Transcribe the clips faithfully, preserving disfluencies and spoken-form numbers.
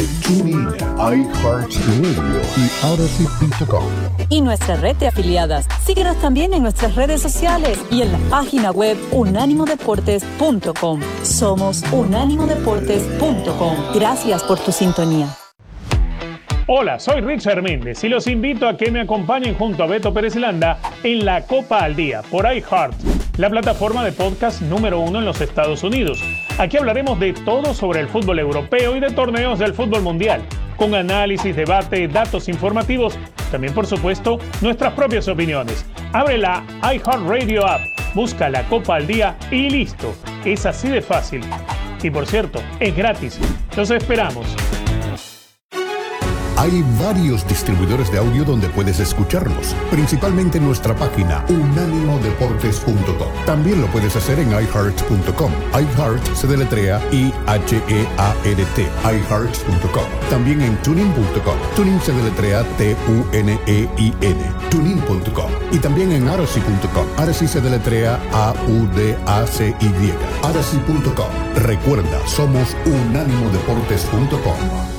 TuneIn, iHeartRadio y Odyssey punto com. Y nuestra red de afiliadas. Síguenos también en nuestras redes sociales y en la página web unánimo deportes punto com. Somos unánimo deportes punto com. Gracias por tu sintonía. Hola, soy Richard Méndez y los invito a que me acompañen junto a Beto Pérez Landa en La Copa al Día por iHeart, la plataforma de podcast número uno en los Estados Unidos. Aquí hablaremos de todo sobre el fútbol europeo y de torneos del fútbol mundial, con análisis, debate, datos informativos, también por supuesto nuestras propias opiniones. Abre la iHeartRadio app, busca La Copa al Día y listo. Es así de fácil. Y por cierto, es gratis. Los esperamos. Hay varios distribuidores de audio donde puedes escucharnos, principalmente en nuestra página unánimo deportes punto com. También lo puedes hacer en i heart punto com. iHeart se deletrea I H E A R T, i heart punto com. También en tunin punto com. Tunin se deletrea T U N E I N, tunin punto com. Y también en Odyssey punto com. Odyssey se deletrea A U D A C Y, Odyssey punto com. Recuerda, somos unánimo deportes punto com.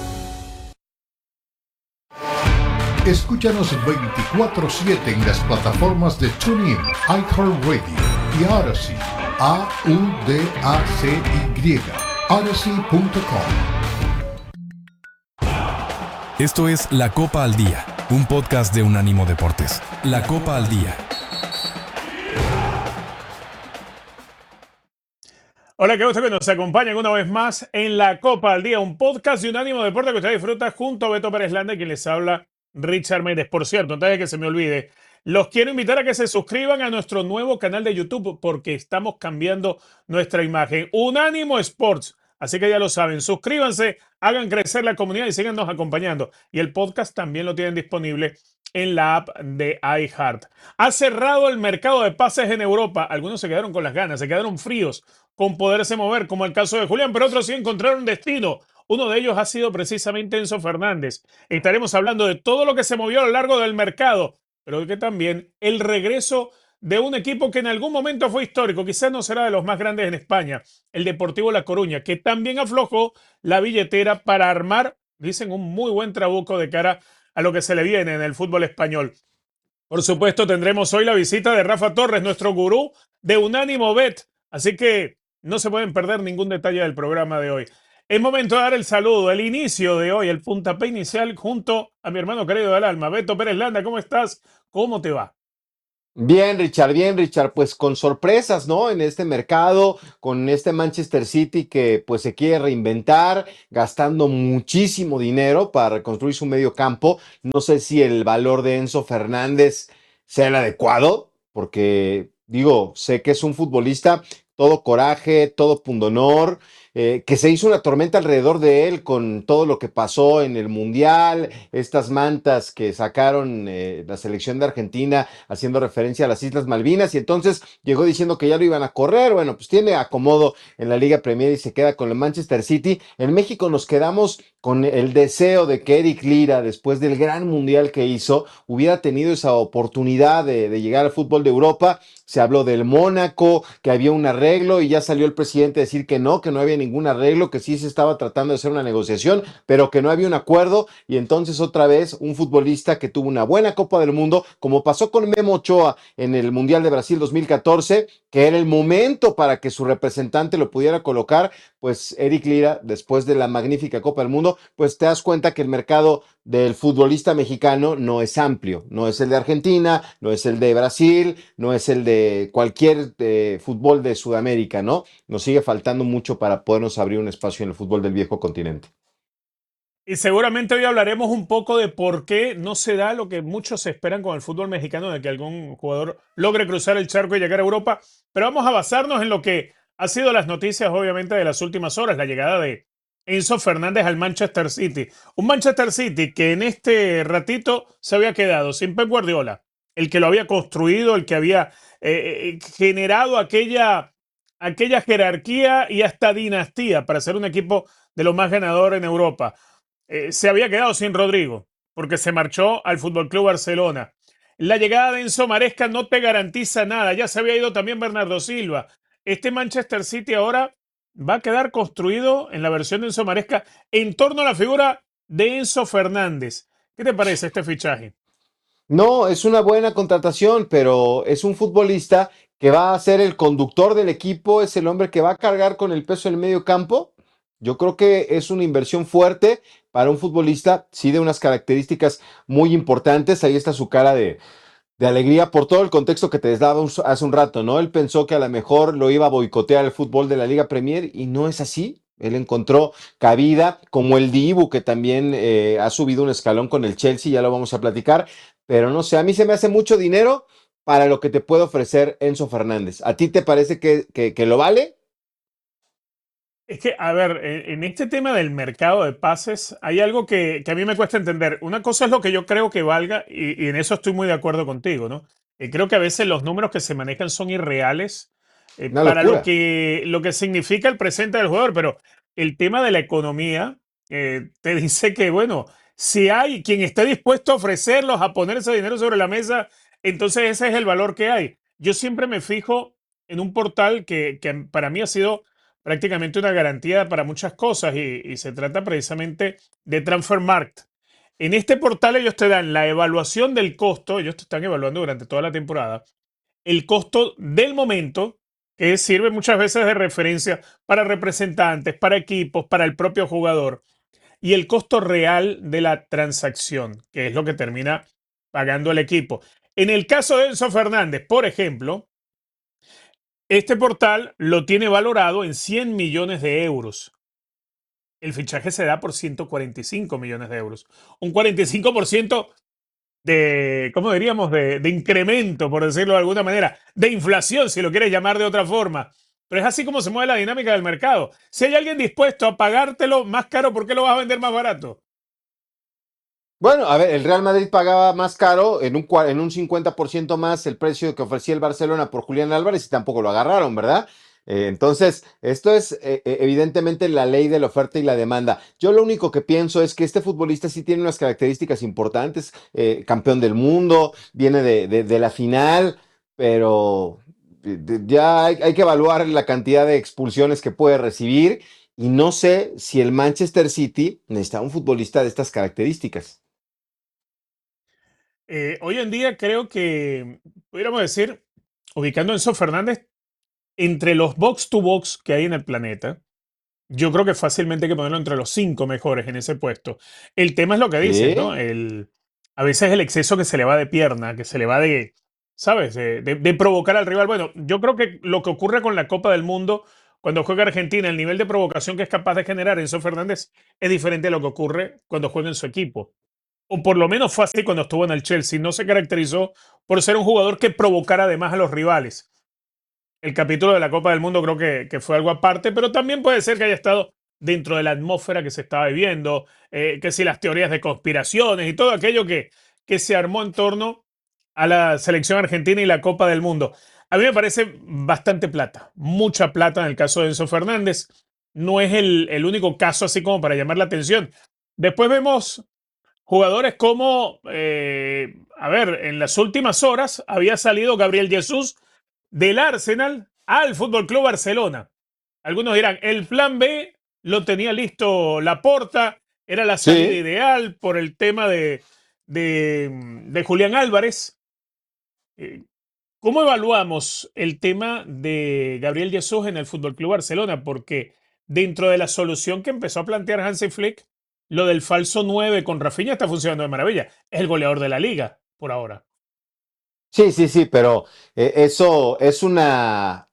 Escúchanos veinticuatro siete en las plataformas de TuneIn, iHeartRadio y Odyssey, A U D A C Y, Odyssey punto com. Esto es La Copa al Día, un podcast de Unánimo Deportes. La Copa al Día. Hola, qué gusto que nos acompañen una vez más en La Copa al Día, un podcast de Unánimo Deportes que usted disfruta junto a Beto Pérez Landa, quien les habla, Richard Méndez. Por cierto, antes de que se me olvide, los quiero invitar a que se suscriban a nuestro nuevo canal de YouTube porque estamos cambiando nuestra imagen. Unánimo Sports. Así que ya lo saben, suscríbanse, hagan crecer la comunidad y síganos acompañando. Y el podcast también lo tienen disponible en la app de iHeart. Ha cerrado el mercado de pases en Europa. Algunos se quedaron con las ganas, se quedaron fríos con poderse mover, como el caso de Julián, pero otros sí encontraron destino. Uno de ellos ha sido precisamente Enzo Fernández. Estaremos hablando de todo lo que se movió a lo largo del mercado, pero que también el regreso de un equipo que en algún momento fue histórico, quizás no será de los más grandes en España, el Deportivo La Coruña, que también aflojó la billetera para armar, dicen, un muy buen trabuco de cara a lo que se le viene en el fútbol español. Por supuesto, tendremos hoy la visita de Rafa Torres, nuestro gurú de Unánimo Bet, así que no se pueden perder ningún detalle del programa de hoy. Es momento de dar el saludo, el inicio de hoy, el puntapié inicial junto a mi hermano querido del alma, Beto Pérez Landa. ¿Cómo estás? ¿Cómo te va? Bien, Richard, bien, Richard, pues con sorpresas, ¿no? En este mercado, con este Manchester City que pues se quiere reinventar, gastando muchísimo dinero para reconstruir su medio campo. No sé si el valor de Enzo Fernández sea el adecuado, porque digo, sé que es un futbolista todo coraje, todo pundonor, eh, que se hizo una tormenta alrededor de él con todo lo que pasó en el Mundial, estas mantas que sacaron eh, la selección de Argentina haciendo referencia a las Islas Malvinas, y entonces llegó diciendo que ya lo iban a correr. Bueno, pues tiene acomodo en la Liga Premier y se queda con el Manchester City. En México nos quedamos con el deseo de que Eric Lira, después del gran Mundial que hizo, hubiera tenido esa oportunidad de, de llegar al fútbol de Europa. Se habló del Mónaco, que había un arreglo, y ya salió el presidente a decir que no, que no había ningún arreglo, que sí se estaba tratando de hacer una negociación, pero que no había un acuerdo. Y entonces otra vez un futbolista que tuvo una buena Copa del Mundo, como pasó con Memo Ochoa en el Mundial de Brasil dos mil catorce, que era el momento para que su representante lo pudiera colocar, pues Eric Lira, después de la magnífica Copa del Mundo, pues te das cuenta que el mercado del futbolista mexicano no es amplio, no es el de Argentina, no es el de Brasil, no es el de cualquier eh, fútbol de Sudamérica, ¿no? Nos sigue faltando mucho para podernos abrir un espacio en el fútbol del viejo continente. Y seguramente hoy hablaremos un poco de por qué no se da lo que muchos esperan con el fútbol mexicano, de que algún jugador logre cruzar el charco y llegar a Europa, pero vamos a basarnos en lo que ha sido las noticias, obviamente, de las últimas horas, la llegada de Enzo Fernández al Manchester City. Un Manchester City que en este ratito se había quedado sin Pep Guardiola, el que lo había construido, el que había eh, generado aquella, aquella jerarquía y hasta dinastía para ser un equipo de los más ganadores en Europa. Eh, se había quedado sin Rodrigo porque se marchó al Fútbol Club Barcelona. La llegada de Enzo Maresca no te garantiza nada. Ya se había ido también Bernardo Silva. Este Manchester City ahora va a quedar construido en la versión de Enzo Maresca en torno a la figura de Enzo Fernández. ¿Qué te parece este fichaje? No, es una buena contratación, pero es un futbolista que va a ser el conductor del equipo, es el hombre que va a cargar con el peso del medio campo. Yo creo que es una inversión fuerte para un futbolista, sí, de unas características muy importantes. Ahí está su cara de, de alegría por todo el contexto que te daba un- hace un rato, ¿no? Él pensó que a lo mejor lo iba a boicotear el fútbol de la Liga Premier y no es así. Él encontró cabida, como el Dibu, que también eh, ha subido un escalón con el Chelsea, ya lo vamos a platicar, pero no sé, a mí se me hace mucho dinero para lo que te puede ofrecer Enzo Fernández. ¿A ti te parece que, que, que lo vale? Es que, a ver, en, en este tema del mercado de pases hay algo que, que a mí me cuesta entender. Una cosa es lo que yo creo que valga y, y en eso estoy muy de acuerdo contigo, ¿no? Eh, creo que a veces los números que se manejan son irreales eh, Una para lo locura. que, lo que significa el presente del jugador, pero el tema de la economía eh, te dice que, bueno, si hay quien esté dispuesto a ofrecerlos, a poner ese dinero sobre la mesa, entonces ese es el valor que hay. Yo siempre me fijo en un portal que, que para mí ha sido prácticamente una garantía para muchas cosas y, y se trata precisamente de Transfermarkt. En este portal ellos te dan la evaluación del costo, ellos te están evaluando durante toda la temporada, el costo del momento, que sirve muchas veces de referencia para representantes, para equipos, para el propio jugador, y el costo real de la transacción, que es lo que termina pagando el equipo. En el caso de Enzo Fernández, por ejemplo, este portal lo tiene valorado en cien millones de euros. El fichaje se da por ciento cuarenta y cinco millones de euros. Un cuarenta y cinco por ciento de, ¿cómo diríamos? De, de incremento, por decirlo de alguna manera, de inflación, si lo quieres llamar de otra forma. Pero es así como se mueve la dinámica del mercado. Si hay alguien dispuesto a pagártelo más caro, ¿por qué lo vas a vender más barato? Bueno, a ver, el Real Madrid pagaba más caro, en un, cua- en un cincuenta por ciento más el precio que ofrecía el Barcelona por Julián Álvarez y tampoco lo agarraron, ¿verdad? Eh, entonces, esto es eh, eh, evidentemente la ley de la oferta y la demanda. Yo lo único que pienso es que este futbolista sí tiene unas características importantes, eh, campeón del mundo, viene de, de- de la final, pero de- de- ya hay, hay que evaluar la cantidad de expulsiones que puede recibir y no sé si el Manchester City necesita un futbolista de estas características. Eh, hoy en día creo que, pudiéramos decir, ubicando a Enzo Fernández entre los box to box que hay en el planeta, yo creo que fácilmente hay que ponerlo entre los cinco mejores en ese puesto. El tema es lo que dices, ¿no? Sí, El, a veces el exceso que se le va de pierna, que se le va de, ¿sabes? De, de- de provocar al rival. Bueno, yo creo que lo que ocurre con la Copa del Mundo, cuando juega Argentina, el nivel de provocación que es capaz de generar Enzo Fernández es diferente a lo que ocurre cuando juega en su equipo. O por lo menos fue así cuando estuvo en el Chelsea. No se caracterizó por ser un jugador que provocara además a los rivales. El capítulo de la Copa del Mundo creo que, que fue algo aparte, pero también puede ser que haya estado dentro de la atmósfera que se estaba viviendo, eh, que si las teorías de conspiraciones y todo aquello que, que se armó en torno a la selección argentina y la Copa del Mundo. A mí me parece bastante plata, mucha plata en el caso de Enzo Fernández. No es el, el único caso así como para llamar la atención. Después vemos jugadores como, eh, a ver, en las últimas horas había salido Gabriel Jesús del Arsenal al Fútbol Club Barcelona. Algunos dirán, el plan B lo tenía listo Laporta, era la salida sí. ideal por el tema de, de, de Julián Álvarez. Eh, ¿Cómo evaluamos el tema de Gabriel Jesús en el Fútbol Club Barcelona? Porque dentro de la solución que empezó a plantear Hansi Flick, lo del falso nueve con Rafinha está funcionando de maravilla. Es el goleador de la liga por ahora. Sí, sí, sí, pero eh, eso es una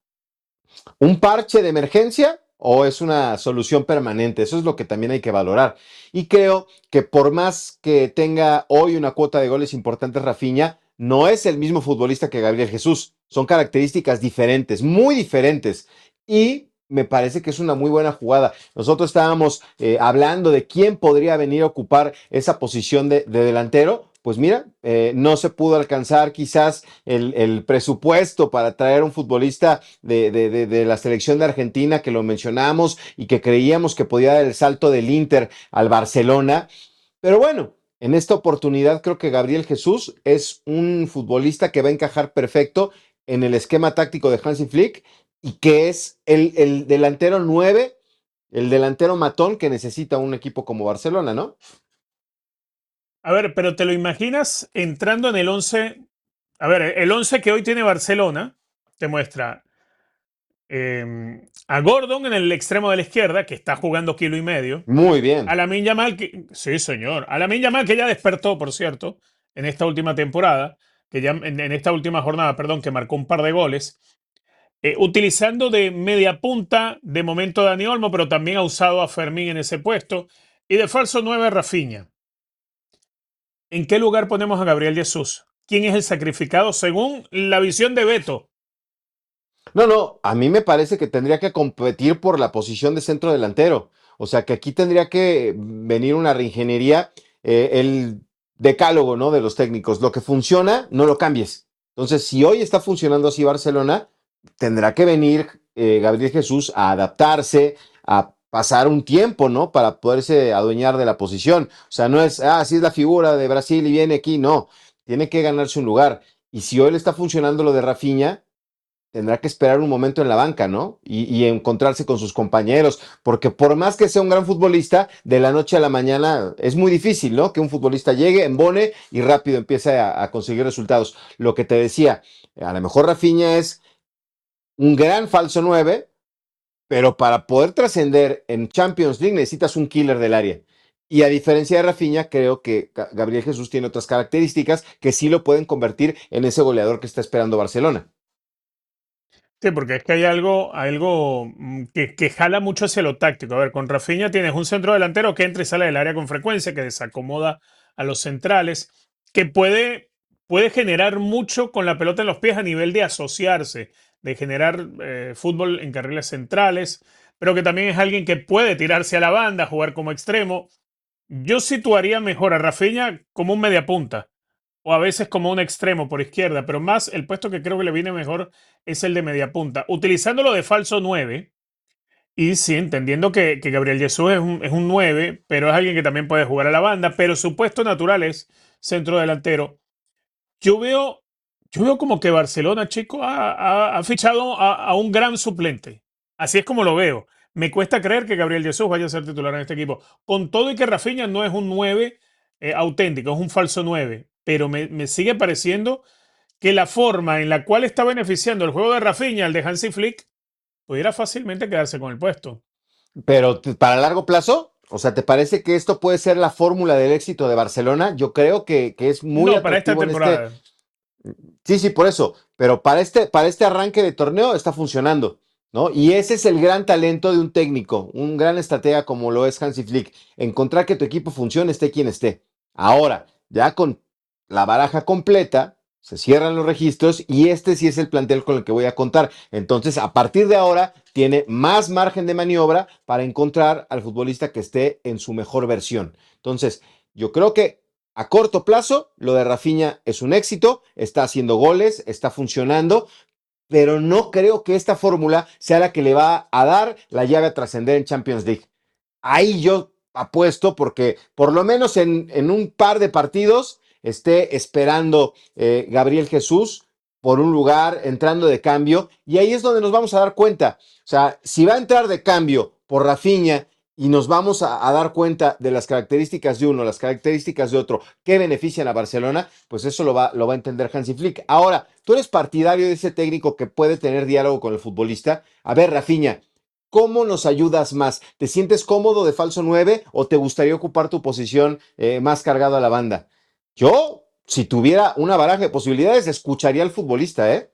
un parche de emergencia o es una solución permanente. Eso es lo que también hay que valorar. Y creo que por más que tenga hoy una cuota de goles importante Rafinha, no es el mismo futbolista que Gabriel Jesús. Son características diferentes, muy diferentes. Y me parece que es una muy buena jugada. Nosotros estábamos eh, hablando de quién podría venir a ocupar esa posición de, de delantero. Pues mira, eh, no se pudo alcanzar quizás el, el presupuesto para traer un futbolista de, de, de, de la selección de Argentina que lo mencionamos y que creíamos que podía dar el salto del Inter al Barcelona. Pero bueno, en esta oportunidad creo que Gabriel Jesús es un futbolista que va a encajar perfecto en el esquema táctico de Hansi Flick y que es el, el delantero nueve, el delantero matón que necesita un equipo como Barcelona, ¿no? A ver, pero ¿te lo imaginas entrando en el once? A ver, el once que hoy tiene Barcelona te muestra eh, a Gordon en el extremo de la izquierda, que está jugando kilo y medio. Muy A bien. Lamine Yamal, que, sí, señor. A Lamine Yamal, que ya despertó, por cierto, en esta última temporada, que ya en, en esta última jornada, perdón, que marcó un par de goles. Eh, utilizando de media punta, de momento Dani Olmo, pero también ha usado a Fermín en ese puesto. Y de falso nueve, Rafinha. ¿En qué lugar ponemos a Gabriel Jesús? ¿Quién es el sacrificado según la visión de Beto? No, no, a mí me parece que tendría que competir por la posición de centro delantero. O sea, que aquí tendría que venir una reingeniería, eh, el decálogo, ¿no? De los técnicos. Lo que funciona, no lo cambies. Entonces, si hoy está funcionando así Barcelona, tendrá que venir eh, Gabriel Jesús a adaptarse, a pasar un tiempo, ¿no? Para poderse adueñar de la posición. O sea, no es, ah, sí es la figura de Brasil y viene aquí, no. Tiene que ganarse un lugar. Y si hoy le está funcionando lo de Rafinha, tendrá que esperar un momento en la banca, ¿no? Y, y, encontrarse con sus compañeros, porque por más que sea un gran futbolista, de la noche a la mañana es muy difícil, ¿no? Que un futbolista llegue, embone y rápido empiece a, a conseguir resultados. Lo que te decía, a lo mejor Rafinha es un gran falso nueve, pero para poder trascender en Champions League necesitas un killer del área. Y a diferencia de Rafinha, creo que Gabriel Jesús tiene otras características que sí lo pueden convertir en ese goleador que está esperando Barcelona. Sí, porque es que hay algo, algo mm, que, que jala mucho hacia lo táctico. A ver, con Rafinha tienes un centro delantero que entra y sale del área con frecuencia, que desacomoda a los centrales, que puede, puede generar mucho con la pelota en los pies a nivel de asociarse, de generar eh, fútbol en carriles centrales, pero que también es alguien que puede tirarse a la banda, jugar como extremo. Yo situaría mejor a Rafinha como un mediapunta o a veces como un extremo por izquierda, pero más el puesto que creo que le viene mejor es el de media punta, utilizándolo de falso nueve. Y sí, entendiendo que, que Gabriel Jesús es un, es un nueve, pero es alguien que también puede jugar a la banda, pero su puesto natural es centro delantero. Yo veo, yo veo como que Barcelona, chico, ha, ha- ha fichado a, a un gran suplente. Así es como lo veo. Me cuesta creer que Gabriel Jesús vaya a ser titular en este equipo. Con todo y que Rafinha no es un nueve eh, auténtico, es un falso nueve. Pero me, me sigue pareciendo que la forma en la cual está beneficiando el juego de Rafinha, el de Hansi Flick, pudiera fácilmente quedarse con el puesto. Pero para largo plazo, o sea, ¿te parece que esto puede ser la fórmula del éxito de Barcelona? Yo creo que, que es muy No, para esta atractivo en este. temporada. Sí, sí, por eso. Pero para este, para este arranque de torneo está funcionando, ¿no? Y ese es el gran talento de un técnico, un gran estratega como lo es Hansi Flick. Encontrar que tu equipo funcione, esté quien esté. Ahora, ya con la baraja completa, se cierran los registros y este sí es el plantel con el que voy a contar. Entonces, a partir de ahora, tiene más margen de maniobra para encontrar al futbolista que esté en su mejor versión. Entonces, yo creo que a corto plazo, lo de Rafinha es un éxito, está haciendo goles, está funcionando, pero no creo que esta fórmula sea la que le va a dar la llave a trascender en Champions League. Ahí yo apuesto porque por lo menos en, en un par de partidos esté esperando eh, Gabriel Jesús por un lugar, entrando de cambio, y ahí es donde nos vamos a dar cuenta. O sea, si va a entrar de cambio por Rafinha y nos vamos a, a dar cuenta de las características de uno, las características de otro, que benefician a Barcelona, pues eso lo va, lo va a entender Hansi Flick. Ahora, tú eres partidario de ese técnico que puede tener diálogo con el futbolista. A ver, Rafinha, ¿cómo nos ayudas más? ¿Te sientes cómodo de falso nueve o te gustaría ocupar tu posición eh, más cargado a la banda? Yo, si tuviera una baraja de posibilidades, escucharía al futbolista, ¿eh?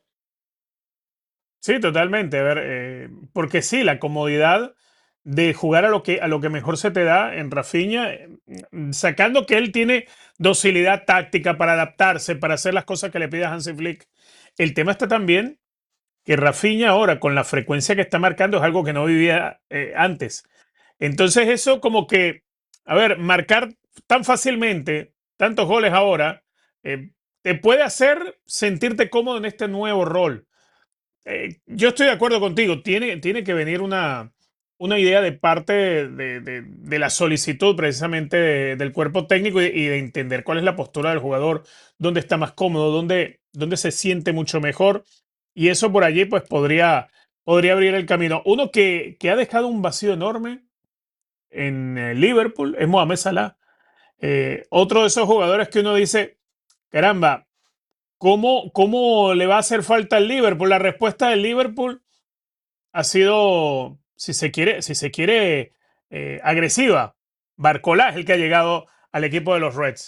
Sí, totalmente. A ver, eh, porque sí, la comodidad de jugar a lo que, a lo que mejor se te da en Rafinha, eh, sacando que él tiene docilidad táctica para adaptarse, para hacer las cosas que le pide a Hansi Flick. El tema está también que Rafinha ahora, con la frecuencia que está marcando, es algo que no vivía eh, antes. Entonces eso como que, a ver, marcar tan fácilmente tantos goles ahora, eh, te puede hacer sentirte cómodo en este nuevo rol. Eh, yo estoy de acuerdo contigo, tiene, tiene que venir una, una idea de parte de, de- de la solicitud precisamente de- del cuerpo técnico y, y de entender cuál es la postura del jugador, dónde está más cómodo, dónde, dónde se siente mucho mejor. Y eso por allí pues podría, podría abrir el camino. Uno que, que ha dejado un vacío enorme en eh, Liverpool es Mohamed Salah. Eh, otro de esos jugadores que uno dice, caramba, ¿cómo, ¿cómo le va a hacer falta al Liverpool? La respuesta del Liverpool ha sido, si se quiere, si se quiere eh, agresiva. Barcola es el que ha llegado al equipo de los Reds.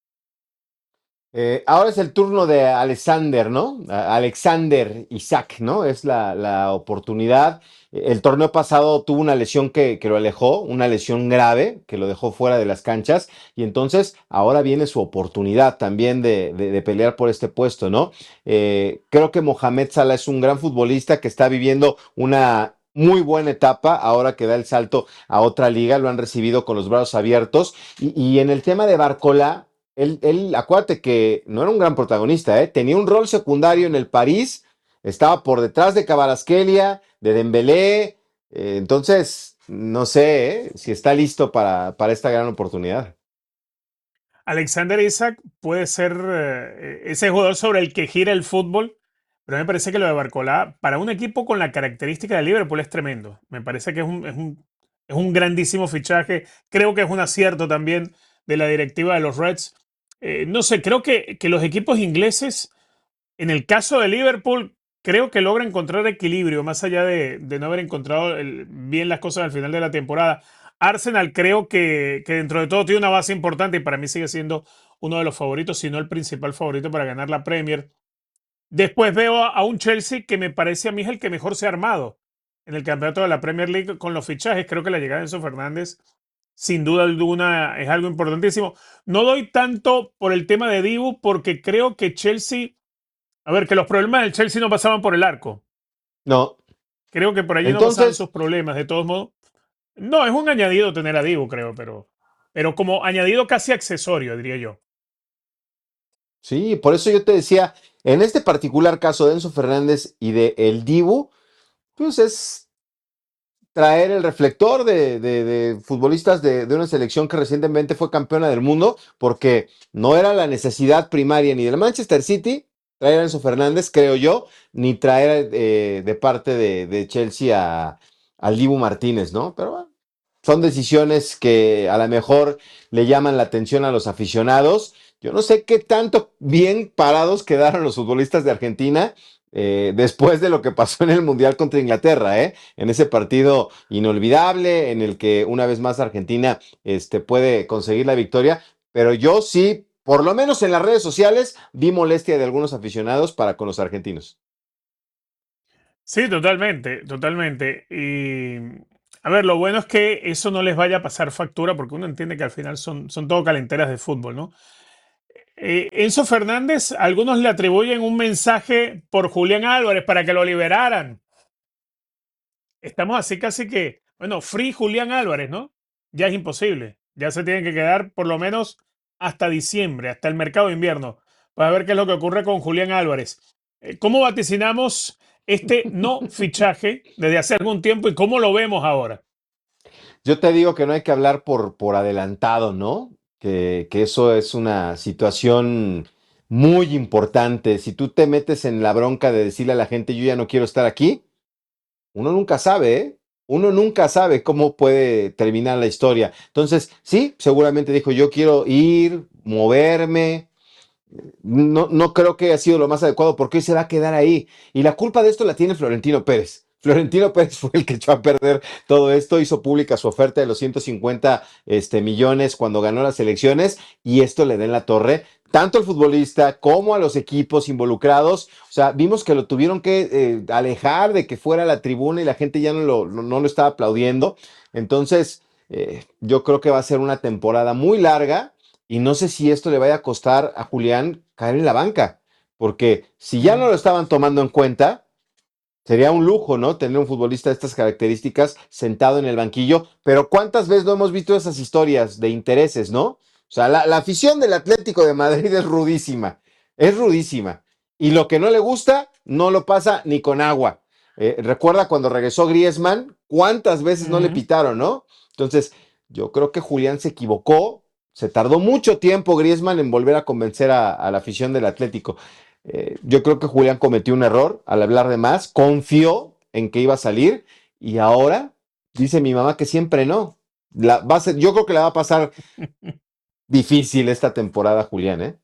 Eh, ahora es el turno de Alexander, ¿no? A- Alexander Isaac, ¿no? Es la, la oportunidad. El torneo pasado tuvo una lesión que, que lo alejó, una lesión grave que lo dejó fuera de las canchas y entonces ahora viene su oportunidad también de, de- de pelear por este puesto, ¿no? Eh, creo que Mohamed Salah es un gran futbolista que está viviendo una muy buena etapa ahora que da el salto a otra liga, lo han recibido con los brazos abiertos y, y en el tema de Barcola. Él, él, acuérdate que no era un gran protagonista, ¿eh? Tenía un rol secundario en el París, estaba por detrás de Kvaratskhelia, de Dembélé, eh, entonces no sé ¿eh? si está listo para, para esta gran oportunidad. Alexander Isaac puede ser eh, ese jugador sobre el que gira el fútbol, pero me parece que lo de Barcolá, para un equipo con la característica de Liverpool, es tremendo. Me parece que es un, es un, es un grandísimo fichaje. Creo que es un acierto también de la directiva de los Reds. Eh, no sé, creo que, que los equipos ingleses, en el caso de Liverpool, creo que logra encontrar equilibrio, más allá de, de no haber encontrado el- bien las cosas al final de la temporada. Arsenal creo que, que dentro de todo tiene una base importante y para mí sigue siendo uno de los favoritos, si no el principal favorito para ganar la Premier. Después veo a, a un Chelsea que me parece a mí es el que mejor se ha armado en el campeonato de la Premier League con los fichajes. Creo que la llegada de Enzo Fernández, sin duda alguna, es algo importantísimo. No doy tanto por el tema de Dibu porque creo que Chelsea, a ver, que los problemas del Chelsea no pasaban por el arco. No, Creo que por allí no pasaban entonces, sus problemas, de todos modos. No, es un añadido tener a Dibu, creo, pero, pero como añadido casi accesorio, diría yo. sí, por eso yo te decía, en este particular caso de Enzo Fernández y de El Dibu, pues es traer el reflector de, de- de futbolistas de, de una selección que recientemente fue campeona del mundo, porque no era la necesidad primaria ni del Manchester City traer a Enzo Fernández, creo yo, ni traer eh, de parte de, de Chelsea a, al Dibu Martínez, ¿no? Pero bueno, son decisiones que a lo mejor le llaman la atención a los aficionados. Yo no sé qué tanto bien parados quedaron los futbolistas de Argentina eh, después de lo que pasó en el Mundial contra Inglaterra, ¿eh? En ese partido inolvidable en el que una vez más Argentina este, puede conseguir la victoria. Pero yo sí, por lo menos en las redes sociales, vi molestia de algunos aficionados para con los argentinos. Sí, totalmente, totalmente. Y a ver, lo bueno es que eso no les vaya a pasar factura porque uno entiende que al final son, son todo calenteras de fútbol, ¿no? Eh, Enzo Fernández, algunos le atribuyen un mensaje por Julián Álvarez para que lo liberaran. Estamos así casi que, bueno, free Julián Álvarez, ¿no? Ya es imposible. Ya se tienen que quedar por lo menos hasta diciembre, hasta el mercado de invierno, para ver qué es lo que ocurre con Julián Álvarez. Eh, ¿Cómo vaticinamos este no fichaje desde hace algún tiempo y cómo lo vemos ahora? Yo te digo que no hay que hablar por, por adelantado, ¿no? Que, que eso es una situación muy importante. Si tú te metes en la bronca de decirle a la gente, yo ya no quiero estar aquí, uno nunca sabe, ¿eh? Uno nunca sabe cómo puede terminar la historia. Entonces, sí, seguramente dijo, yo quiero ir, moverme, no, no creo que haya sido lo más adecuado porque hoy se va a quedar ahí. Y la culpa de esto la tiene Florentino Pérez. Florentino Pérez fue el que echó a perder todo esto, hizo pública su oferta de los ciento cincuenta este, millones cuando ganó las elecciones y esto le da en la torre tanto al futbolista como a los equipos involucrados. O sea, vimos que lo tuvieron que eh, alejar de que fuera a la tribuna y la gente ya no lo, no, no lo estaba aplaudiendo. Entonces, eh, yo creo que va a ser una temporada muy larga y no sé si esto le vaya a costar a Julián caer en la banca, porque si ya no Mm. lo estaban tomando en cuenta, sería un lujo, ¿no? Tener un futbolista de estas características sentado en el banquillo, pero ¿cuántas veces no hemos visto esas historias de intereses, ¿no? O sea, la, la afición del Atlético de Madrid es rudísima, es rudísima. Y lo que no le gusta, no lo pasa ni con agua. Eh, recuerda cuando regresó Griezmann, cuántas veces no le Ujú. pitaron, ¿no? Entonces, yo creo que Julián se equivocó, se tardó mucho tiempo Griezmann en volver a convencer a, a la afición del Atlético. Eh, yo creo que Julián cometió un error al hablar de más, confió, en que iba a salir y ahora dice mi mamá que siempre no. La, va a ser, yo creo que la va a pasar difícil esta temporada, Julián, ¿eh?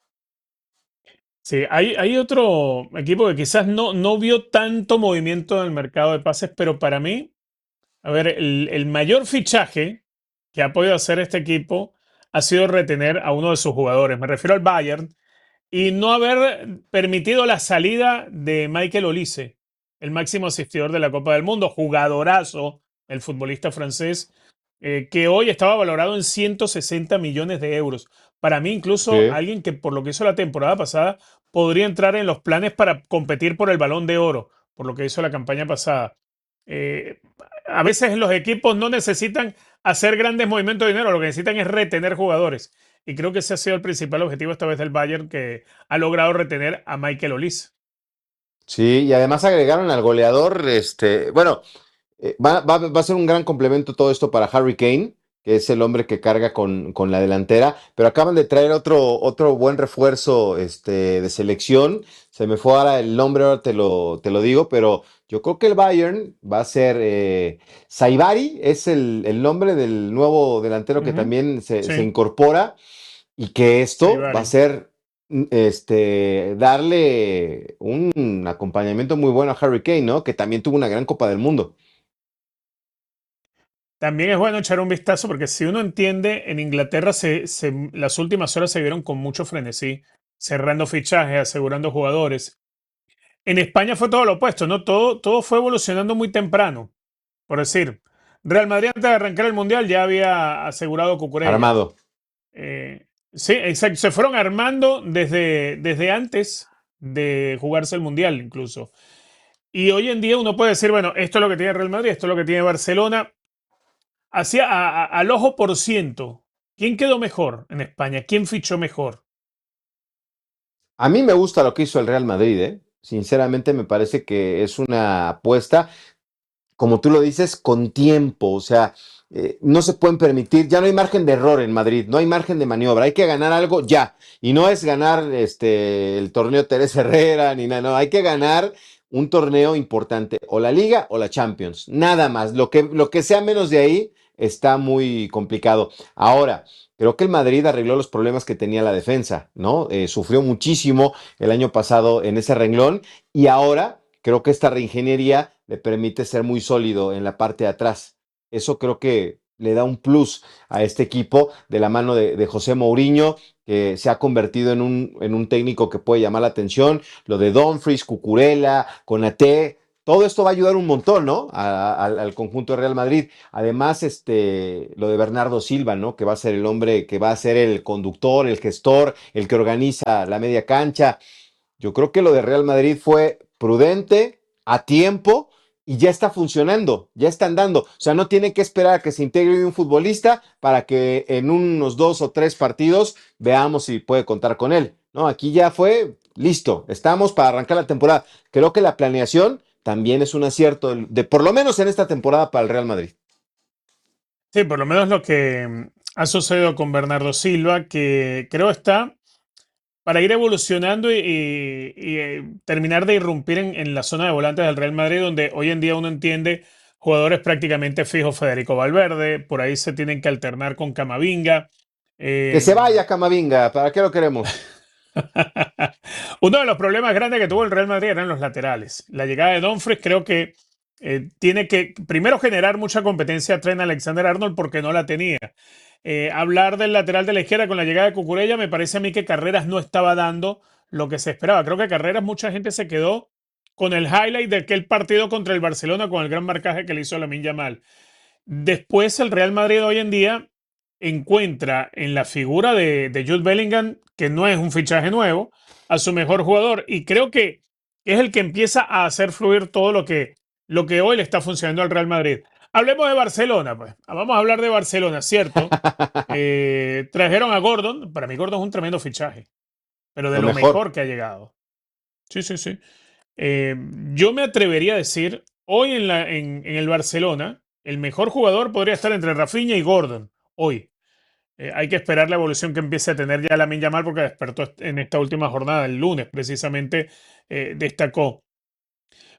Sí, hay, hay otro equipo que quizás no, no vio tanto movimiento en el mercado de pases, pero para mí, a ver, el, el mayor fichaje que ha podido hacer este equipo ha sido retener a uno de sus jugadores. Me refiero al Bayern y no haber permitido la salida de Michael Olise, el máximo asistidor de la Copa del Mundo, jugadorazo, el futbolista francés, eh, que hoy estaba valorado en ciento sesenta millones de euros. Para mí, incluso Sí. alguien que por lo que hizo la temporada pasada podría entrar en los planes para competir por el Balón de Oro, por lo que hizo la campaña pasada. Eh, a veces los equipos no necesitan hacer grandes movimientos de dinero, lo que necesitan es retener jugadores. Y creo que ese ha sido el principal objetivo esta vez del Bayern, que ha logrado retener a Michael Olise. Sí, y además agregaron al goleador, este, bueno, eh, va, va- va a ser un gran complemento todo esto para Harry Kane, que es el hombre que carga con, con la delantera, pero acaban de traer otro, otro buen refuerzo, este, de selección. Se me fue ahora el nombre, ahora te lo, te lo digo, pero yo creo que el Bayern va a ser eh, Saibari, es el, el nombre del nuevo delantero que Ujú. también se, se Sí, incorpora. Y que esto va a Saibari. ser mm, este, darle un acompañamiento muy bueno a Harry Kane, ¿no? Que también tuvo una gran Copa del Mundo. También es bueno echar un vistazo porque si uno entiende, en Inglaterra se, se- las últimas horas se vieron con mucho frenesí, cerrando fichajes, asegurando jugadores. En España fue todo lo opuesto, ¿no? Todo, todo fue evolucionando muy temprano. Por decir, Real Madrid antes de arrancar el Mundial ya había asegurado Cucurella. Armado. Eh, sí, exacto. Se fueron armando desde, desde antes de jugarse el Mundial incluso. Y hoy en día uno puede decir, bueno, esto es lo que tiene Real Madrid, esto es lo que tiene Barcelona. Hacia, a- a- al ojo por ciento, ¿quién quedó mejor en España? ¿Quién fichó mejor? A mí me gusta lo que hizo el Real Madrid, ¿eh? Sinceramente me parece que es una apuesta, como tú lo dices, con tiempo. O sea, eh, no se pueden permitir, ya no hay margen de error en Madrid, no hay margen de maniobra, hay que ganar algo ya. Y no es ganar este, el torneo Teresa Herrera, ni nada, no, hay que ganar un torneo importante, o la Liga o la Champions, nada más. Lo que, lo que sea menos de ahí está muy complicado. Ahora, creo que el Madrid arregló los problemas que tenía la defensa, ¿no? Eh, sufrió muchísimo el año pasado en ese renglón y ahora creo que esta reingeniería le permite ser muy sólido en la parte de atrás. Eso creo que le da un plus a este equipo de la mano de, de José Mourinho, que se ha convertido en un, en un técnico que puede llamar la atención. Lo de Dumfries, Cucurella, Konaté, todo esto va a ayudar un montón, ¿no? A- a- al conjunto de Real Madrid. Además, este, lo de Bernardo Silva, ¿no? Que va a ser el hombre que va a ser el conductor, el gestor, el que organiza la media cancha. Yo creo que lo de Real Madrid fue prudente, a tiempo y ya está funcionando, ya está andando. O sea, no tiene que esperar a que se integre un futbolista para que en unos dos o tres partidos veamos si puede contar con él. No, aquí ya fue listo, estamos para arrancar la temporada. Creo que la planeación también es un acierto, de por lo menos en esta temporada para el Real Madrid. Sí, por lo menos lo que mm, ha sucedido con Bernardo Silva, que creo está para ir evolucionando y, y- y, eh, terminar de irrumpir en, en la zona de volantes del Real Madrid, donde hoy en día uno entiende jugadores prácticamente fijos, Federico Valverde, por ahí se tienen que alternar con Camavinga. Que se eh, vaya Camavinga, ¿para qué lo queremos? Uno de los problemas grandes que tuvo el Real Madrid eran los laterales. La llegada de Dumfries creo que eh, tiene que primero generar mucha competencia a Trent Alexander-Arnold porque no la tenía. Eh, hablar del lateral de la izquierda con la llegada de Cucurella me parece a mí que Carreras no estaba dando lo que se esperaba. Creo que Carreras mucha gente se quedó con el highlight de aquel partido contra el Barcelona con el gran marcaje que le hizo Lamine Yamal. Después el Real Madrid hoy en día encuentra en la figura de, de Jude Bellingham, que no es un fichaje nuevo, a su mejor jugador y creo que es el que empieza a hacer fluir todo lo que, lo que hoy le está funcionando al Real Madrid. Hablemos de Barcelona, pues. Vamos a hablar de Barcelona, ¿cierto? Eh, trajeron a Gordon. Para mí Gordon es un tremendo fichaje, pero de Lo lo mejor. mejor que ha llegado. Sí, sí, sí. Eh, yo me atrevería a decir, hoy en, la, en, en el Barcelona, el mejor jugador podría estar entre Rafinha y Gordon, hoy. Eh, hay que esperar la evolución que empiece a tener ya Lamine Yamal porque despertó en esta última jornada, el lunes precisamente, eh, destacó.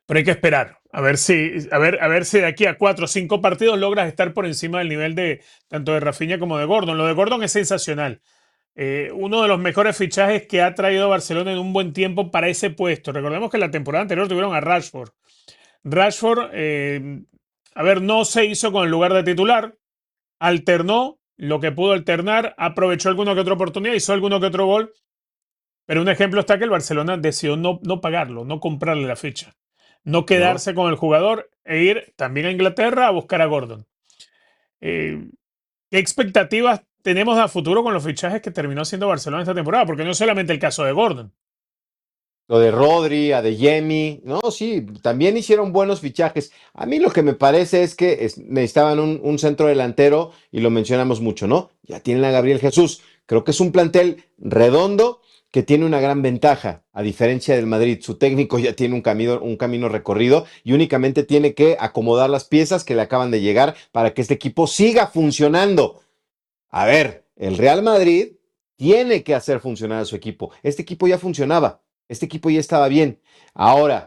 pero hay que esperar. A ver si, a ver, a ver si de aquí a cuatro o cinco partidos logras estar por encima del nivel de tanto de Rafinha como de Gordon. Lo de Gordon es sensacional. Eh, uno de los mejores fichajes que ha traído Barcelona en un buen tiempo para ese puesto. Recordemos que la temporada anterior tuvieron a Rashford. Rashford, eh, a ver, no se hizo con el lugar de titular, alternó lo que pudo alternar, aprovechó alguna que otra oportunidad, hizo alguno que otro gol, pero un ejemplo está que el Barcelona decidió no, no pagarlo, no comprarle la ficha, no quedarse no. con el jugador e ir también a Inglaterra a buscar a Gordon. Eh, ¿Qué expectativas tenemos a futuro con los fichajes que terminó haciendo Barcelona esta temporada? Porque no es solamente el caso de Gordon. Lo de Rodri, Adeyemi, no, sí, también hicieron buenos fichajes. A mí lo que me parece es que es, necesitaban un, un centro delantero y lo mencionamos mucho, ¿no? Ya tienen a Gabriel Jesús. Creo que es un plantel redondo que tiene una gran ventaja, a diferencia del Madrid. Su técnico ya tiene un camino, un camino recorrido y únicamente tiene que acomodar las piezas que le acaban de llegar para que este equipo siga funcionando. A ver, el Real Madrid tiene que hacer funcionar a su equipo. Este equipo ya funcionaba. Este equipo ya estaba bien. Ahora,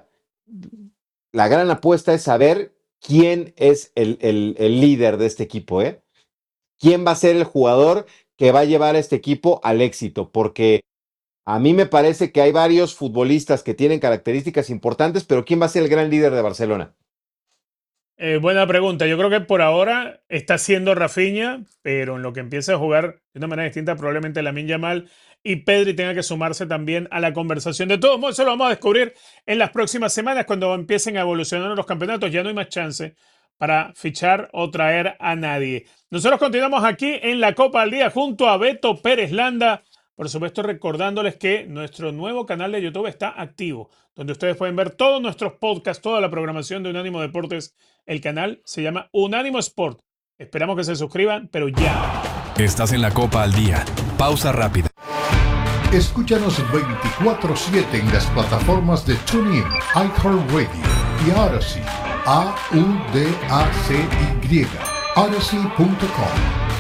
la gran apuesta es saber quién es el, el, el líder de este equipo, ¿eh? ¿Quién va a ser el jugador que va a llevar a este equipo al éxito? Porque a mí me parece que hay varios futbolistas que tienen características importantes, pero ¿quién va a ser el gran líder de Barcelona? Eh, buena pregunta. Yo creo que por ahora está siendo Rafinha, pero en lo que empiece a jugar de una manera distinta, probablemente Lamine Yamal y Pedri tenga que sumarse también a la conversación. De todos modos, eso lo vamos a descubrir en las próximas semanas cuando empiecen a evolucionar los campeonatos. Ya no hay más chance para fichar o traer a nadie. Nosotros continuamos aquí en la Copa al Día junto a Beto Pérez Landa. Por supuesto, recordándoles que nuestro nuevo canal de YouTube está activo, donde ustedes pueden ver todos nuestros podcasts, toda la programación de Unánimo Deportes. El canal se llama Unánimo Sport. Esperamos que se suscriban, pero ya. Estás en la Copa al Día. Pausa rápida. Escúchanos veinticuatro siete en las plataformas de TuneIn, iHeartRadio y Odyssey. A U D A C Y. Odyssey punto com.